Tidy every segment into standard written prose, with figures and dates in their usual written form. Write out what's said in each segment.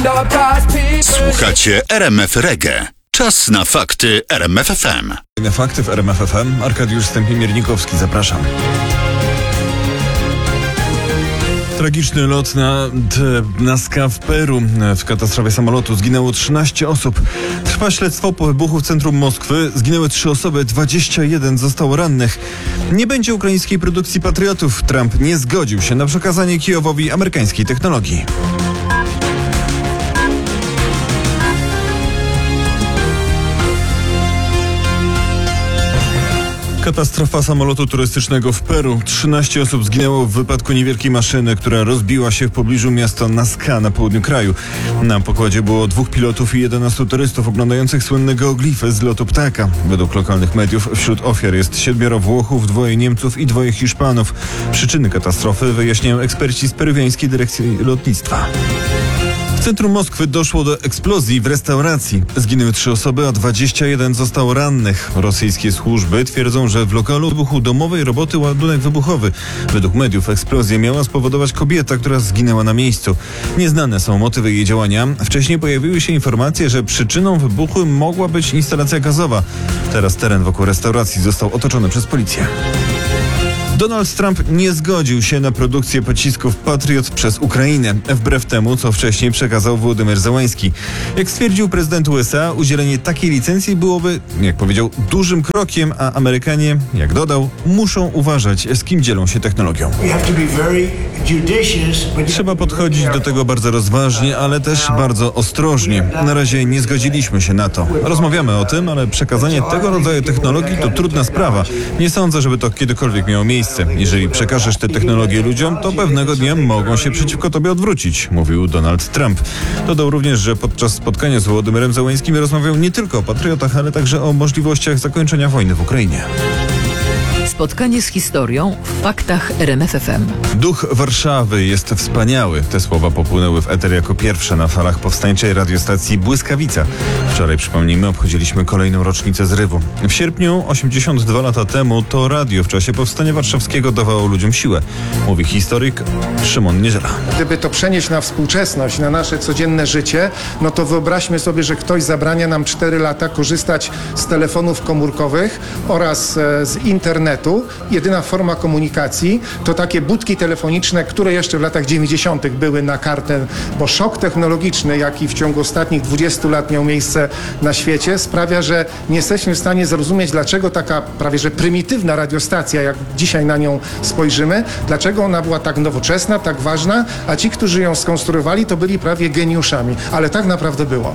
Słuchacie RMF Reggae. Czas na fakty RMF FM. Fakty w RMF FM. Arkadiusz Stępień-Miernikowski, zapraszam. Tragiczny lot na Nazca w Peru. W katastrofie samolotu zginęło 13 osób. Trwa śledztwo po wybuchu w centrum Moskwy. Zginęły 3 osoby, 21 zostało rannych. Nie będzie ukraińskiej produkcji patriotów. Trump nie zgodził się na przekazanie Kijowowi amerykańskiej technologii. Katastrofa samolotu turystycznego w Peru. 13 osób zginęło w wypadku niewielkiej maszyny, która rozbiła się w pobliżu miasta Nazca na południu kraju. Na pokładzie było 2 pilotów i 11 turystów oglądających słynne geoglify z lotu ptaka. Według lokalnych mediów wśród ofiar jest 7 Włochów, 2 Niemców i 2 Hiszpanów. Przyczyny katastrofy wyjaśniają eksperci z peruwiańskiej dyrekcji lotnictwa. W centrum Moskwy doszło do eksplozji w restauracji. Zginęły 3 osoby, a 21 zostało rannych. Rosyjskie służby twierdzą, że w lokalu wybuchł domowej roboty ładunek wybuchowy. Według mediów eksplozję miała spowodować kobieta, która zginęła na miejscu. Nieznane są motywy jej działania. Wcześniej pojawiły się informacje, że przyczyną wybuchu mogła być instalacja gazowa. Teraz teren wokół restauracji został otoczony przez policję. Donald Trump nie zgodził się na produkcję pocisków Patriot przez Ukrainę, wbrew temu, co wcześniej przekazał Wołodymyr Zełański. Jak stwierdził prezydent USA, udzielenie takiej licencji byłoby, jak powiedział, dużym krokiem, a Amerykanie, jak dodał, muszą uważać, z kim dzielą się technologią. Trzeba podchodzić do tego bardzo rozważnie, ale też bardzo ostrożnie. Na razie nie zgodziliśmy się na to. Rozmawiamy o tym, ale przekazanie tego rodzaju technologii to trudna sprawa. Nie sądzę, żeby to kiedykolwiek miało miejsce. Jeżeli przekażesz te technologie ludziom, to pewnego dnia mogą się przeciwko tobie odwrócić, mówił Donald Trump. Dodał również, że podczas spotkania z Wołodymyrem Zełańskim rozmawiał nie tylko o patriotach, ale także o możliwościach zakończenia wojny w Ukrainie. Spotkanie z historią w faktach RMF FM. Duch Warszawy jest wspaniały. Te słowa popłynęły w eter jako pierwsze na falach powstańczej radiostacji Błyskawica. Wczoraj, przypomnijmy, obchodziliśmy kolejną rocznicę zrywu. W sierpniu, 82 lata temu, to radio w czasie powstania warszawskiego dawało ludziom siłę, mówi historyk Szymon Niedziela. Gdyby to przenieść na współczesność, na nasze codzienne życie, no to wyobraźmy sobie, że ktoś zabrania nam 4 lata korzystać z telefonów komórkowych oraz z internetu. Jedyna forma komunikacji to takie budki telefoniczne, które jeszcze w latach 90. były na kartę, bo szok technologiczny, jaki w ciągu ostatnich 20 lat miał miejsce na świecie, sprawia, że nie jesteśmy w stanie zrozumieć, dlaczego taka prawie że prymitywna radiostacja, jak dzisiaj na nią spojrzymy, dlaczego ona była tak nowoczesna, tak ważna, a ci, którzy ją skonstruowali, to byli prawie geniuszami. Ale tak naprawdę było.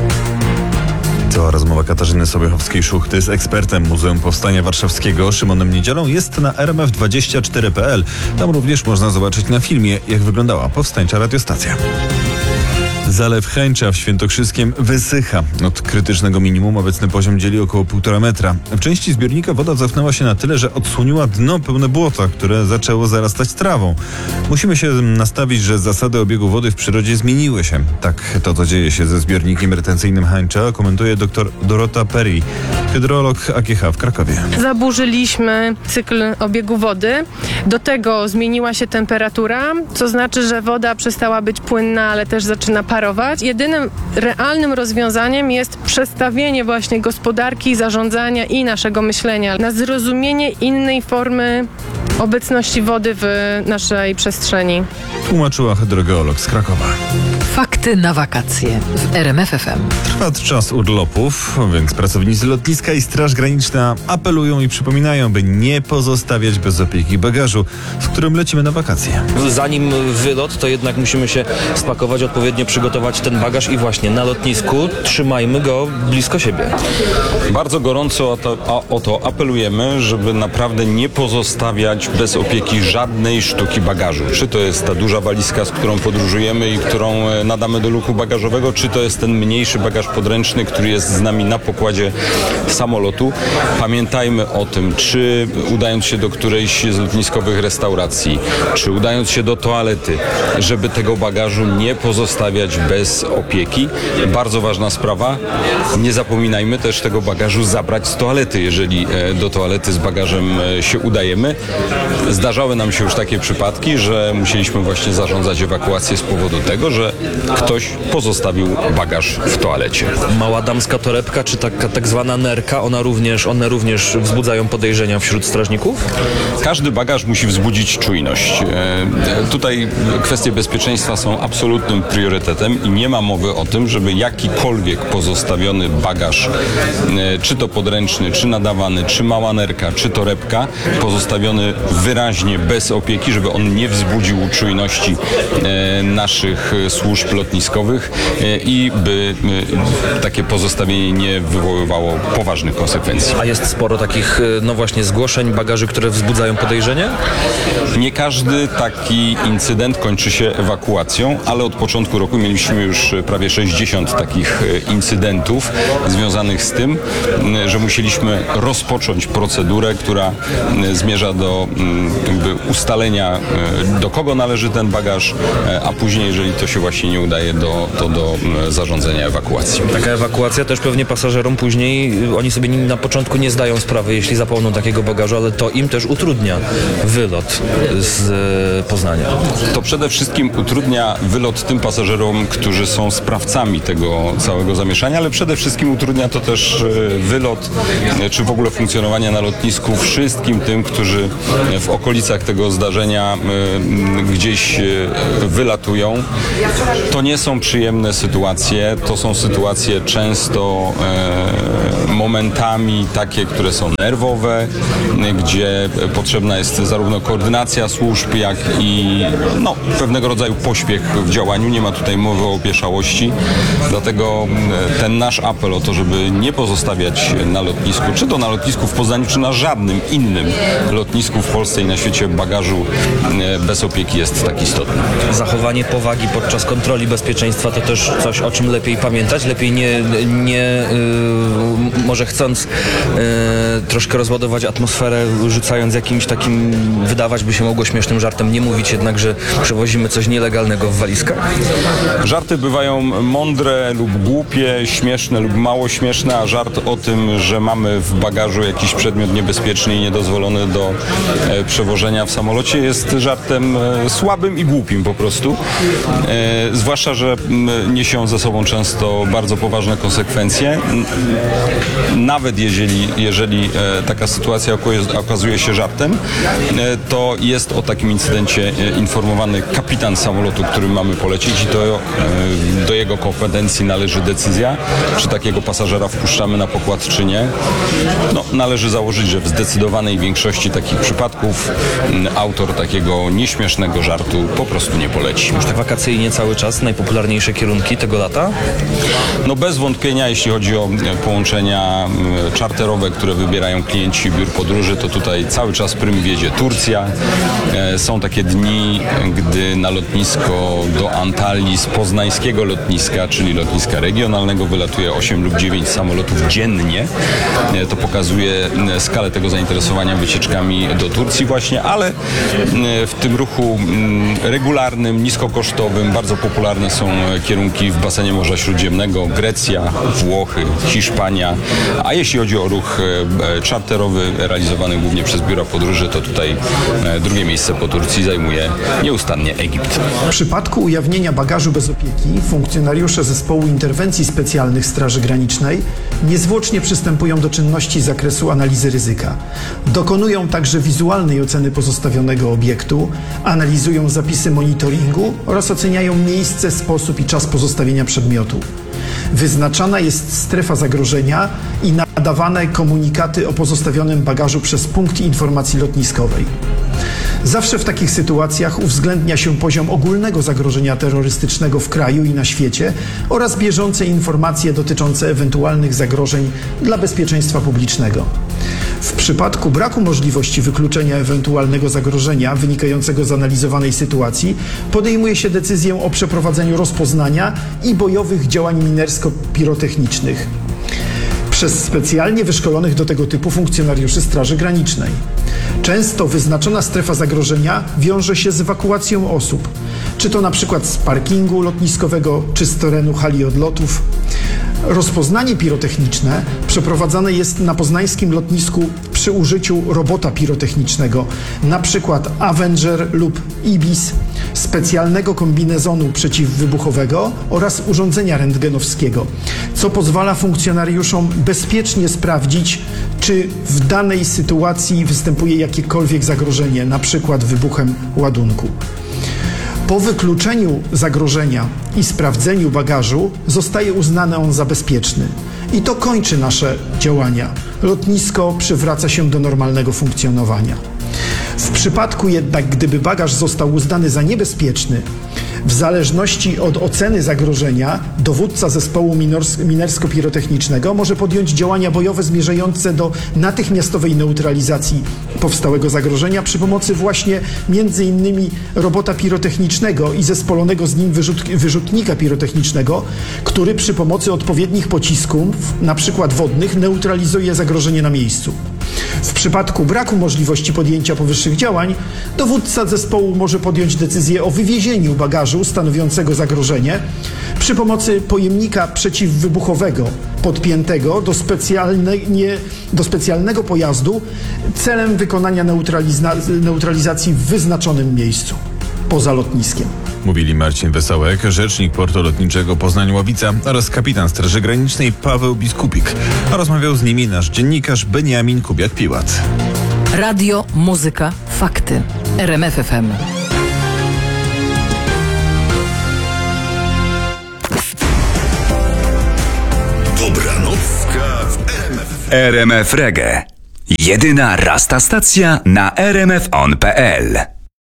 Cała rozmowa Katarzyny Sobiechowskiej-Szuchty z ekspertem Muzeum Powstania Warszawskiego Szymonem Niedzielą jest na rmf24.pl. Tam również można zobaczyć na filmie, jak wyglądała powstańcza radiostacja. Zalew Chęcza w Świętokrzyskiem wysycha. Od krytycznego minimum obecny poziom dzieli około 1,5 metra. W części zbiornika woda cofnęła się na tyle, że odsłoniła dno pełne błota, które zaczęło zarastać trawą. Musimy się nastawić, że zasady obiegu wody w przyrodzie zmieniły się. Tak to, co dzieje się ze zbiornikiem retencyjnym Chęcza, komentuje dr Dorota Perry, hydrolog AGH w Krakowie. Zaburzyliśmy cykl obiegu wody. Do tego zmieniła się temperatura, co znaczy, że woda przestała być płynna, ale też zaczyna parować. Jedynym realnym rozwiązaniem jest przestawienie właśnie gospodarki, zarządzania i naszego myślenia na zrozumienie innej formy obecności wody w naszej przestrzeni. Tłumaczyła hydrogeolog z Krakowa. Fakty na wakacje w RMF FM. Trwa czas urlopów, więc pracownicy lotniska i Straż Graniczna apelują i przypominają, by nie pozostawiać bez opieki bagażu, z którym lecimy na wakacje. Zanim wylot, to jednak musimy się spakować, odpowiednio przygotować ten bagaż i właśnie na lotnisku trzymajmy go blisko siebie. Bardzo gorąco o to apelujemy, żeby naprawdę nie pozostawiać bez opieki żadnej sztuki bagażu. Czy to jest ta duża walizka, z którą podróżujemy i którą nadamy do luku bagażowego, czy to jest ten mniejszy bagaż podręczny, który jest z nami na pokładzie samolotu. Pamiętajmy o tym, czy udając się do którejś z lotniskowych restauracji, czy udając się do toalety, żeby tego bagażu nie pozostawiać bez opieki. Bardzo ważna sprawa. Nie zapominajmy też tego bagażu zabrać z toalety, jeżeli do toalety z bagażem się udajemy. Zdarzały nam się już takie przypadki, że musieliśmy właśnie zarządzać ewakuację z powodu tego, że ktoś pozostawił bagaż w toalecie. Mała damska torebka, czy taka tak zwana nerka, one również wzbudzają podejrzenia wśród strażników? Każdy bagaż musi wzbudzić czujność. Tutaj kwestie bezpieczeństwa są absolutnym priorytetem i nie ma mowy o tym, żeby jakikolwiek pozostawiony bagaż, czy to podręczny, czy nadawany, czy mała nerka, czy torebka, pozostawiony wyraźnie bez opieki, żeby on nie wzbudził czujności naszych służb lotniskowych i by takie pozostawienie nie wywoływało poważnych konsekwencji. A jest sporo takich, właśnie, zgłoszeń bagaży, które wzbudzają podejrzenie? Nie każdy taki incydent kończy się ewakuacją, ale od początku roku mieliśmy już prawie 60 takich incydentów związanych z tym, że musieliśmy rozpocząć procedurę, która zmierza do ustalenia, do kogo należy ten bagaż, a później, jeżeli to się właśnie nie udaje, to do zarządzenia ewakuacji. Taka ewakuacja też pewnie pasażerom później, oni sobie na początku nie zdają sprawy, jeśli zapomną takiego bagażu, ale to im też utrudnia wylot z Poznania. To przede wszystkim utrudnia wylot tym pasażerom, którzy są sprawcami tego całego zamieszania, ale przede wszystkim utrudnia to też wylot, czy w ogóle funkcjonowanie na lotnisku wszystkim tym, którzy w okolicach tego zdarzenia gdzieś wylatują. To nie są przyjemne sytuacje, to są sytuacje często momentami takie, które są nerwowe, gdzie potrzebna jest zarówno koordynacja służb, jak i pewnego rodzaju pośpiech w działaniu. Nie ma tutaj mowy o opieszałości. Dlatego ten nasz apel o to, żeby nie pozostawiać na lotnisku, czy to na lotnisku w Poznaniu, czy na żadnym innym lotnisku w Polsce i na świecie bagażu bez opieki jest tak istotny. Zachowanie powagi podczas kontroli bezpieczeństwa to też coś, o czym lepiej pamiętać. Lepiej może chcąc troszkę rozładować atmosferę, rzucając jakimś takim, wydawać by się mogło śmiesznym żartem, nie mówić jednak, że przewozimy coś nielegalnego w walizkach? Żarty bywają mądre lub głupie, śmieszne lub mało śmieszne, a żart o tym, że mamy w bagażu jakiś przedmiot niebezpieczny i niedozwolony do przewożenia w samolocie, jest żartem słabym i głupim po prostu. Zwłaszcza, że niesie on ze sobą często bardzo poważne konsekwencje. Nawet jeżeli taka sytuacja okazuje się żartem, to jest o takim incydencie informowany kapitan samolotu, którym mamy polecieć i to do jego kompetencji należy decyzja, czy takiego pasażera wpuszczamy na pokład, czy nie. Należy założyć, że w zdecydowanej większości takich przypadków autor takiego nieśmiesznego żartu po prostu nie poleci. Już tak wakacyjnie cały czas najpopularniejsze kierunki tego lata? Bez wątpienia, jeśli chodzi o połączenia czarterowe, które wybierają klienci biur podróży, to tutaj cały czas prym wiedzie Turcja. Są takie dni, gdy na lotnisko do Antalii z poznańskiego lotniska, czyli lotniska regionalnego, wylatuje 8 lub 9 samolotów dziennie. To pokazuje skalę tego zainteresowania wycieczkami do Turcji właśnie, ale w tym ruchu regularnym, niskokosztowym, bardzo popularne są kierunki w basenie Morza Śródziemnego, Grecja, Włochy, Hiszpania, a jeśli chodzi o ruch czarterowy realizowany głównie przez biura podróży, to tutaj drugie miejsce po Turcji zajmuje nieustannie Egipt. W przypadku ujawnienia bagażu bez opieki funkcjonariusze Zespołu Interwencji Specjalnych Straży Granicznej niezwłocznie przystępują do czynności z zakresu analizy ryzyka. Dokonują także wizualnej oceny pozostawionego obiektu, analizują zapisy monitoringu oraz oceniają miejsce, sposób i czas pozostawienia przedmiotu. Wyznaczana jest strefa zagrożenia i nadawane komunikaty o pozostawionym bagażu przez punkt informacji lotniskowej. Zawsze w takich sytuacjach uwzględnia się poziom ogólnego zagrożenia terrorystycznego w kraju i na świecie oraz bieżące informacje dotyczące ewentualnych zagrożeń dla bezpieczeństwa publicznego. W przypadku braku możliwości wykluczenia ewentualnego zagrożenia wynikającego z analizowanej sytuacji podejmuje się decyzję o przeprowadzeniu rozpoznania i bojowych działań minersko-pirotechnicznych przez specjalnie wyszkolonych do tego typu funkcjonariuszy Straży Granicznej. Często wyznaczona strefa zagrożenia wiąże się z ewakuacją osób, czy to na przykład z parkingu lotniskowego, czy z terenu hali odlotów. Rozpoznanie pirotechniczne przeprowadzane jest na poznańskim lotnisku przy użyciu robota pirotechnicznego, na przykład Avenger lub Ibis, specjalnego kombinezonu przeciwwybuchowego oraz urządzenia rentgenowskiego, co pozwala funkcjonariuszom bezpiecznie sprawdzić, czy w danej sytuacji występuje jakiekolwiek zagrożenie, na przykład wybuchem ładunku. Po wykluczeniu zagrożenia i sprawdzeniu bagażu zostaje uznany on za bezpieczny. I to kończy nasze działania. Lotnisko przywraca się do normalnego funkcjonowania. W przypadku jednak, gdyby bagaż został uznany za niebezpieczny, w zależności od oceny zagrożenia, dowódca zespołu minersko-pirotechnicznego może podjąć działania bojowe zmierzające do natychmiastowej neutralizacji powstałego zagrożenia przy pomocy właśnie m.in. robota pirotechnicznego i zespolonego z nim wyrzutnika pirotechnicznego, który przy pomocy odpowiednich pocisków, np. wodnych, neutralizuje zagrożenie na miejscu. W przypadku braku możliwości podjęcia powyższych działań, dowódca zespołu może podjąć decyzję o wywiezieniu bagażu stanowiącego zagrożenie przy pomocy pojemnika przeciwwybuchowego podpiętego do specjalnego pojazdu celem wykonania neutralizacji w wyznaczonym miejscu poza lotniskiem. Mówili Marcin Wesołek, rzecznik Portu Lotniczego Poznań-Ławica oraz kapitan Straży Granicznej Paweł Biskupik. A rozmawiał z nimi nasz dziennikarz Beniamin Kubiak-Piłat. Radio, muzyka, fakty. RMF FM. Dobranocka w RMF. RMF Reggae. Jedyna rasta stacja na rmfon.pl.